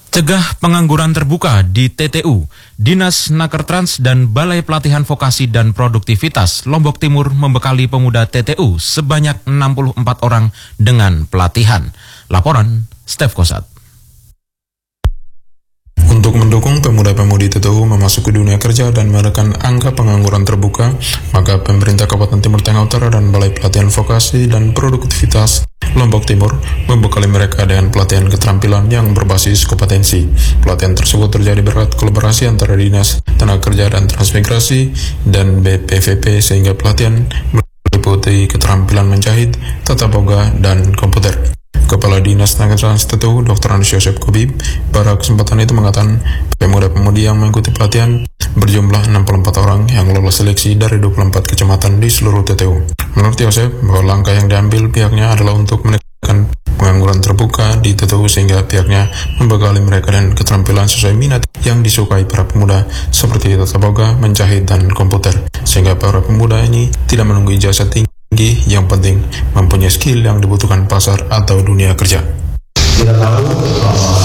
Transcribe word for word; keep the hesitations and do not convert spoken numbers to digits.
Cegah pengangguran terbuka di T T U, Dinas Nakertrans dan Balai Pelatihan Vokasi dan Produktivitas Lombok Timur membekali pemuda T T U sebanyak enam puluh empat orang dengan pelatihan. Laporan Stef Kosat. Untuk mendukung pemuda-pemudi T T U memasuki dunia kerja dan menekan angka pengangguran terbuka, maka pemerintah Kabupaten Timur Tengah Utara dan Balai Pelatihan Vokasi dan Produktivitas Lombok Timur membekali mereka dengan pelatihan keterampilan yang berbasis kompetensi. Pelatihan tersebut terjadi berkat kolaborasi antara Dinas Tenaga Kerja dan Transmigrasi dan B P V P, sehingga pelatihan meliputi keterampilan menjahit, tata boga, dan komputer. Kepala Dinas Tenaga Kerja T T U, Doktor Anus Yosep Kobib, pada kesempatan itu mengatakan pemuda-pemudi yang mengikuti pelatihan berjumlah enam puluh empat orang yang lolos seleksi dari dua puluh empat kecamatan di seluruh T T U. Menurut Yosep, bahwa langkah yang diambil pihaknya adalah untuk menekan pengangguran terbuka di T T U, sehingga pihaknya membekali mereka dengan keterampilan sesuai minat yang disukai para pemuda seperti tata boga, menjahit, dan komputer, sehingga para pemuda ini tidak menunggu ijazah tinggi. Yang penting mempunyai skill yang dibutuhkan pasar atau dunia kerja. Kita tahu